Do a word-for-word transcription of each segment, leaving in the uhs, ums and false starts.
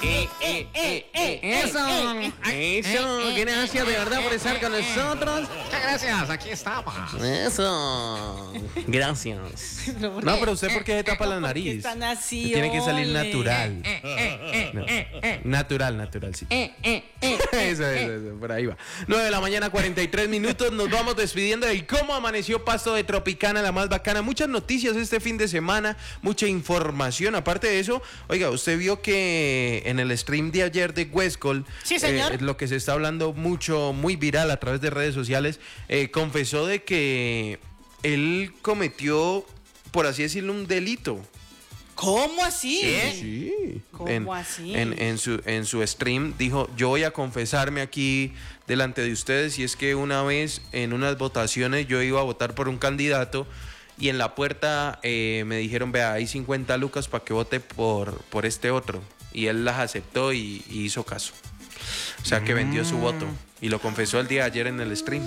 eh, eh, eh, eh, eso, eso, gracias de verdad por estar con nosotros. Muchas gracias, aquí estamos. Eso, gracias. No, pero usted, ¿por qué se tapa la nariz? Están así, Tiene que salir ole. natural. No. Natural, natural, sí. Eso, eso, eso, por ahí va. nueve de la mañana, cuarenta y tres minutos. Nos vamos despidiendo del cómo amaneció Pasto de Tropicana, la más bacana. Muchas noticias este fin de semana, mucha información. Aparte de eso, oiga, usted vio que en el stream de ayer de Westcol, sí, señor. Eh, lo que se está hablando mucho, muy viral a través de redes sociales, eh, confesó de que él cometió, por así decirlo, un delito. ¿Cómo así? Sí. ¿Cómo en, así? En, en, su, en su stream dijo, yo voy a confesarme aquí delante de ustedes, y es que una vez en unas votaciones yo iba a votar por un candidato y en la puerta eh, me dijeron, vea, hay cincuenta lucas para que vote por, por este otro. Y él las aceptó y, y hizo caso. O sea, que vendió su voto y lo confesó el día de ayer en el stream.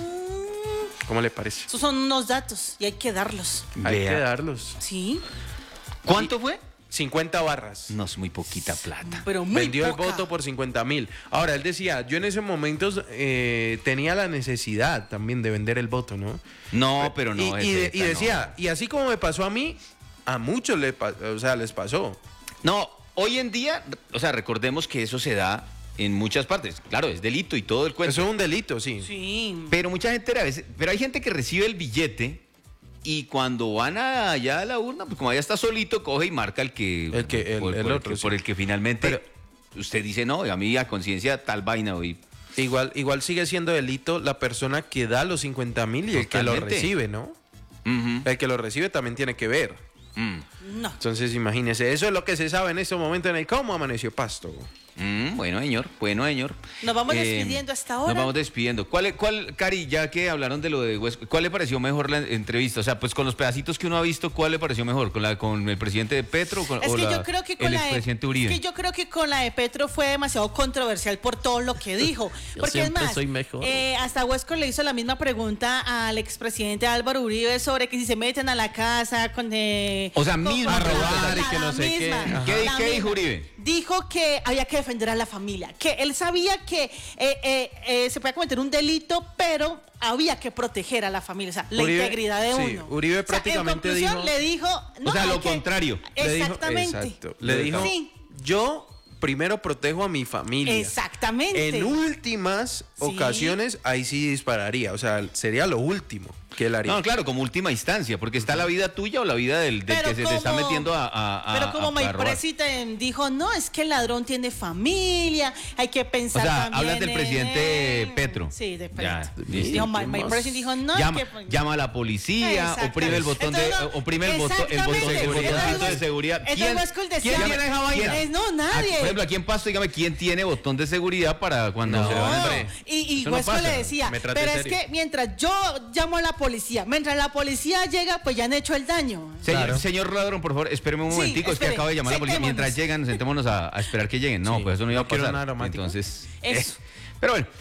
¿Cómo le parece? Esos son unos datos y hay que darlos. Hay Vea. que darlos. ¿Sí? ¿Cuánto fue? cincuenta barras. No es muy poquita plata. Pero muy Vendió poca. el voto por cincuenta mil. Ahora, él decía, yo en esos momentos eh, tenía la necesidad también de vender el voto, ¿no? No, pero no. y, y, de- esta, y decía, no. y así como me pasó a mí, a muchos le, pa- o sea, les pasó. No, hoy en día, o sea, recordemos que eso se da en muchas partes. Claro, es delito y todo el cuento. Eso es un delito, sí. Sí. Pero mucha gente a veces, pero hay gente que recibe el billete y cuando van a- allá a la urna, pues como allá está solito, coge y marca el que El que- el- por, el por otro, que, sí. por el que finalmente Pero- usted dice, no, a mí a conciencia tal vaina hoy. Igual, igual sigue siendo delito la persona que da los cincuenta mil y el que lo Totalmente. recibe, ¿no? Ujú. El que lo recibe también tiene que ver. Mm. No. Entonces, imagínese, eso es lo que se sabe en este momento en el cómo amaneció Pasto. Mm, bueno, señor, bueno, señor. Nos vamos Eh, despidiendo hasta ahora. Nos vamos despidiendo. ¿Cuál, es- cuál, Cari, ya que hablaron de lo de West, ¿cuál le pareció mejor la entrevista? O sea, pues con los pedacitos que uno ha visto, ¿cuál le pareció mejor? ¿Con la con el presidente de Petro o con, Es o que la- yo creo que con el la de, expresidente es Uribe? que yo creo que con la de Petro fue demasiado controversial por todo lo que dijo. Yo Porque es siempre más, soy mejor. eh, hasta Huesco le hizo la misma pregunta al expresidente Álvaro Uribe sobre que si se meten a la casa con eh, O sea, con- misma con- robar la- y que la no sé qué. misma, Ajá. ¿Qué- la qué dijo misma. Uribe? Dijo que había que defender a la familia, que él sabía que eh, eh, eh, se podía cometer un delito, pero había que proteger a la familia, o sea, la Uribe- integridad de sí, uno. Uribe O sea, prácticamente en conclusión, dijo- le dijo, no, O sea, hay lo que- contrario. Le dijo- Exactamente. exacto. Le dijo, Sí. yo primero protejo a mi familia. Exactamente. En últimas Sí. ocasiones, ahí sí dispararía. O sea, sería lo último que él haría. No, claro, como última instancia, porque está la vida tuya o la vida del, del Pero que se te está como- metiendo a, a- a- Pero como a- my a robar. president dijo, no, es que el ladrón tiene familia, hay que pensar O sea, también hablas del en presidente él. Petro. Sí, de Ya, Petro. listo. Dijo, my, ¿Qué my más? president dijo, no, llama, es que... llama a la policía, Exacto. oprime el botón de, Entonces, no, oprime el botón, el botón, exactamente. el botoncito Entonces, de seguridad. entonces, Huescol decía- ¿quién tiene esa vaina? Es- no, Aquí, nadie. por ejemplo, aquí en Pasto, dígame, ¿quién tiene botón de seguridad para cuando No. se le van a No, entrar? y, y Eso no Huesco pasa. le decía, Me trate pero es serio. que mientras yo llamo a la policía, mientras la policía llega, pues ya han hecho el daño. Señor, Claro. señor ladrón, por favor, espéreme un Sí, momentico, es que espere, acabo de llamar a la policía. sentémonos. Mientras llegan, sentémonos a, a esperar que lleguen. No, Sí, pues eso no iba no a quiero pasar. nada romántico. Entonces, Eso. eh, pero bueno,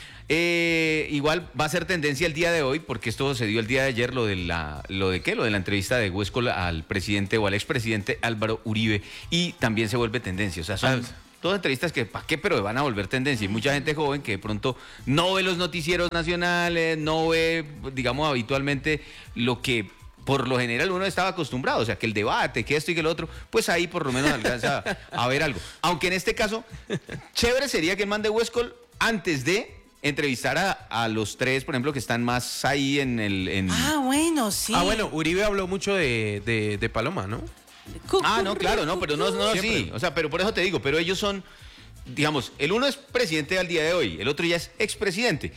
eh, igual va a ser tendencia el día de hoy, porque esto se dio el día de ayer, lo de la, lo de qué, lo de la entrevista de Huesco al presidente o al expresidente Álvaro Uribe, y también se vuelve tendencia. O sea, son Ah. todas entrevistas que, ¿para qué? Pero van a volver tendencia. Y mucha gente joven que de pronto no ve los noticieros nacionales, no ve, digamos, habitualmente lo que por lo general uno estaba acostumbrado, o sea, que el debate, que esto y que lo otro, pues ahí por lo menos alcanza a, a ver algo. Aunque en este caso, chévere sería que el man de Huescol, antes de entrevistar a, a los tres, por ejemplo, que están más ahí en el... En... Ah, bueno, sí. Ah, bueno, Uribe habló mucho de, de, de Paloma, ¿no? Cu- Ah, no, cu- claro, no, pero no, no, Siempre. sí. O sea, pero por eso te digo, pero ellos son, digamos, el uno es presidente al día de hoy, el otro ya es expresidente.